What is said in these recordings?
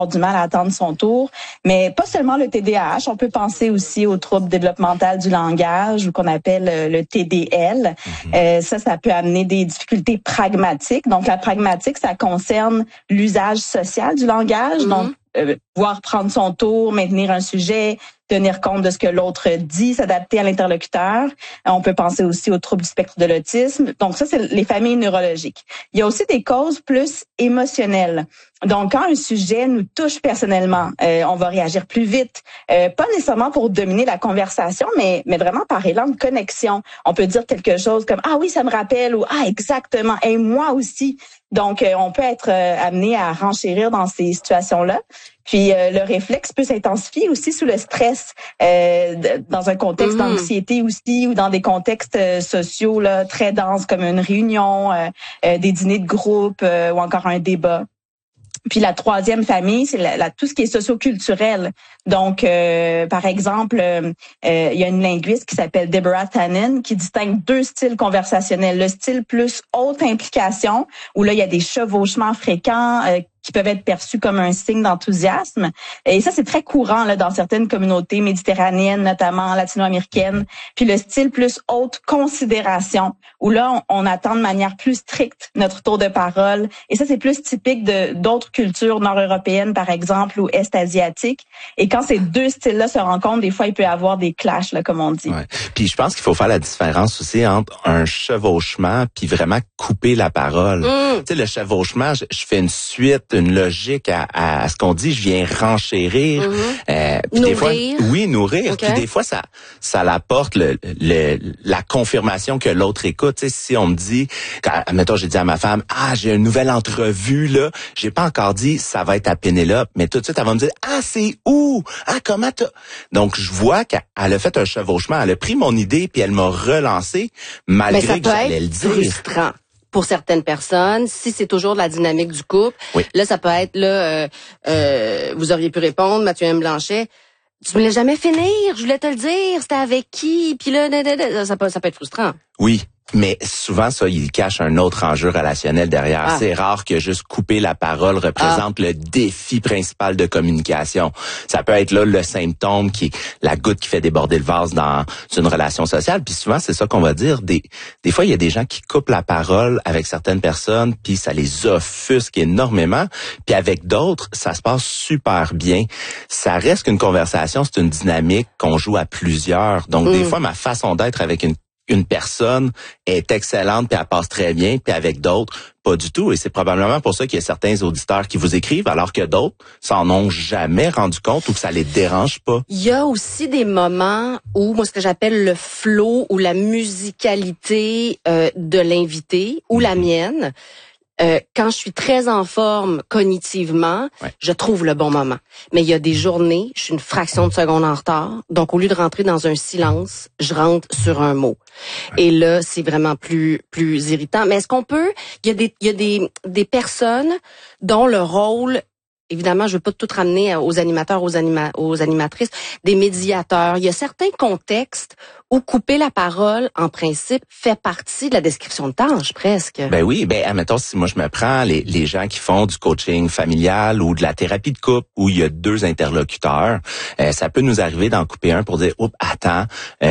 du mal à attendre son tour, mais pas seulement le TDAH, on peut penser aussi au trouble développemental du langage ou qu'on appelle le TDL. Ça peut amener des difficultés pragmatiques. Donc la pragmatique, ça concerne l'usage social du langage, donc pouvoir prendre son tour, maintenir un sujet, tenir compte de ce que l'autre dit, s'adapter à l'interlocuteur. On peut penser aussi aux troubles du spectre de l'autisme. Donc ça, c'est les familles neurologiques. Il y a aussi des causes plus émotionnelles. Donc, quand un sujet nous touche personnellement, on va réagir plus vite, pas nécessairement pour dominer la conversation, mais vraiment par élan de connexion. On peut dire quelque chose comme « Ah oui, ça me rappelle » ou « Ah, exactement, et moi aussi ». Donc, on peut être amené à renchérir dans ces situations-là. Puis, le réflexe peut s'intensifier aussi sous le stress, dans un contexte d'anxiété aussi ou dans des contextes sociaux là très denses comme une réunion, des dîners de groupe ou encore un débat. Puis la troisième famille, c'est tout ce qui est socio-culturel. Donc, par exemple, il y a une linguiste qui s'appelle Deborah Tannen qui distingue deux styles conversationnels. Le style plus haute implication, où là, il y a des chevauchements fréquents qui peuvent être perçus comme un signe d'enthousiasme. Et ça, c'est très courant là dans certaines communautés méditerranéennes, notamment latino-américaines. Puis le style plus haute considération, où là, on attend de manière plus stricte notre tour de parole. Et ça, c'est plus typique d'autres cultures nord-européennes, par exemple, ou est-asiatiques. Et quand ces deux styles-là se rencontrent, des fois, il peut y avoir des clashs, là, comme on dit. Ouais. Puis je pense qu'il faut faire la différence aussi entre un chevauchement puis vraiment couper la parole. Tu sais, le chevauchement, je fais une suite, une logique à ce qu'on dit, je viens renchérir. Puis nourrir. Des fois, oui, nourrir. Okay. Puis des fois, ça l'apporte la confirmation que l'autre écoute. Tu sais, si on me dit, mettons, j'ai dit à ma femme, j'ai une nouvelle entrevue, là, j'ai pas encore dit, ça va être à Pénélope, mais tout de suite, elle va me dire, c'est où? Comment t'as... Donc, je vois qu'elle a fait un chevauchement, elle a pris mon idée, puis elle m'a relancé, malgré que j'allais le dire. Frustrant. Pour certaines personnes, si c'est toujours de la dynamique du couple, là, ça peut être, là, vous auriez pu répondre, Mathieu M. Blanchet, tu me l'as jamais finir, je voulais te le dire, c'était avec qui, puis là, ça peut être frustrant. Oui. Mais souvent, ça, il cache un autre enjeu relationnel derrière. C'est rare que juste couper la parole représente le défi principal de communication. Ça peut être là le symptôme qui est la goutte qui fait déborder le vase dans une relation sociale. Puis souvent, c'est ça qu'on va dire. Des fois, il y a des gens qui coupent la parole avec certaines personnes, puis ça les offusque énormément. Puis avec d'autres, ça se passe super bien. Ça reste qu'une conversation, c'est une dynamique qu'on joue à plusieurs. Donc, des fois, ma façon d'être avec une personne est excellente puis elle passe très bien, puis avec d'autres, pas du tout. Et c'est probablement pour ça qu'il y a certains auditeurs qui vous écrivent alors que d'autres s'en ont jamais rendu compte ou que ça les dérange pas. Il y a aussi des moments où, moi, ce que j'appelle le flow ou la musicalité de l'invité ou la mienne, quand je suis très en forme cognitivement, je trouve le bon moment. Mais il y a des journées, je suis une fraction de seconde en retard. Donc, au lieu de rentrer dans un silence, je rentre sur un mot. Et là, c'est vraiment plus irritant. Mais est-ce qu'on peut... Il y a des personnes dont le rôle... Évidemment, je veux pas tout ramener aux animateurs, aux animatrices, des médiateurs. Il y a certains contextes où couper la parole, en principe, fait partie de la description de tâche, presque. Ben oui, admettons, si moi je me prends les gens qui font du coaching familial ou de la thérapie de couple où il y a deux interlocuteurs, ça peut nous arriver d'en couper un pour dire, oups, attends,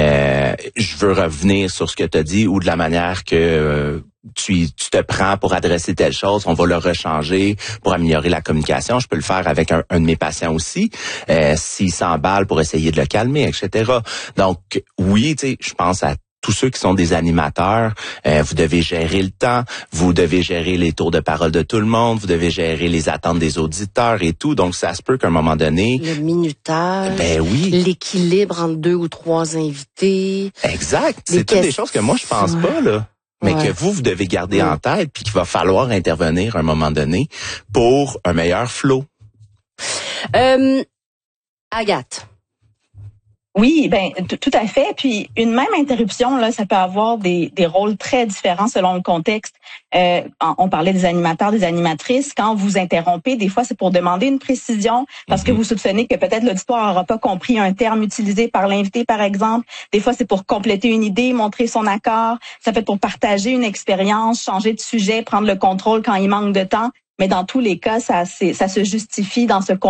je veux revenir sur ce que tu as dit ou de la manière que... tu te prends pour adresser telle chose, on va le rechanger pour améliorer la communication. Je peux le faire avec un de mes patients aussi, s'il s'emballe pour essayer de le calmer, etc. Donc, oui, tu sais, je pense à tous ceux qui sont des animateurs, vous devez gérer le temps, vous devez gérer les tours de parole de tout le monde, vous devez gérer les attentes des auditeurs et tout. Donc, ça se peut qu'à un moment donné... Le minutage, l'équilibre entre 2 ou 3 invités. Exact. C'est toutes des choses que moi, je pense pas, là. Mais que vous devez garder en tête, puis qu'il va falloir intervenir à un moment donné pour un meilleur flow. Agathe. Oui, tout à fait. Puis une même interruption, là, ça peut avoir des rôles très différents selon le contexte. On parlait des animateurs, des animatrices. Quand vous interrompez, des fois, c'est pour demander une précision parce que vous soupçonnez que peut-être l'auditoire n'aura pas compris un terme utilisé par l'invité, par exemple. Des fois, c'est pour compléter une idée, montrer son accord. Ça peut être pour partager une expérience, changer de sujet, prendre le contrôle quand il manque de temps. mais dans tous les cas, ça se justifie dans ce